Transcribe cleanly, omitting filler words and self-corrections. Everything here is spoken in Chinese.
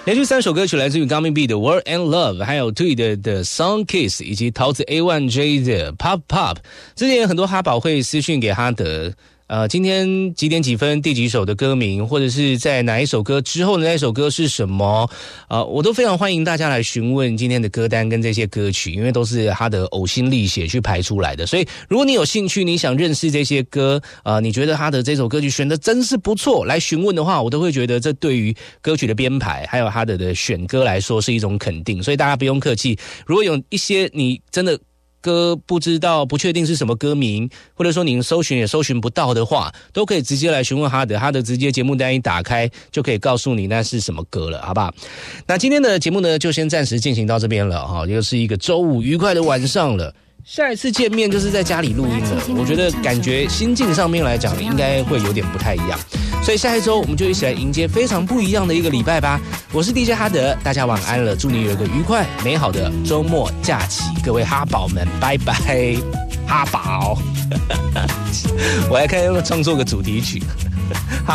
连续3首歌曲来自于 Gummy B 的 World and Love， 还有 Tweed 的 Song Kiss， 以及桃子 A1J 的 Pop Pop。之前有很多哈宝会私讯给哈德，今天几点几分第几首的歌名，或者是在哪一首歌之后的那一首歌是什么，我都非常欢迎大家来询问今天的歌单跟这些歌曲，因为都是哈德呕心沥血去排出来的。所以如果你有兴趣，你想认识这些歌，你觉得哈德这首歌曲选的真是不错，来询问的话，我都会觉得这对于歌曲的编排还有哈德的选歌来说是一种肯定。所以大家不用客气，如果有一些你真的歌不知道不确定是什么歌名，或者说您搜寻也搜寻不到的话，都可以直接来询问哈德，哈德直接节目单一打开就可以告诉你那是什么歌了，好不好？那今天的节目呢就先暂时进行到这边了哈，又是一个周五愉快的晚上了。下一次见面就是在家里录音了，我觉得感觉心境上面来讲应该会有点不太一样，所以下一周我们就一起来迎接非常不一样的一个礼拜吧。我是 DJ 哈德，大家晚安了，祝你有一个愉快美好的周末假期，各位哈宝们拜拜。哈宝我还看要创作个主题曲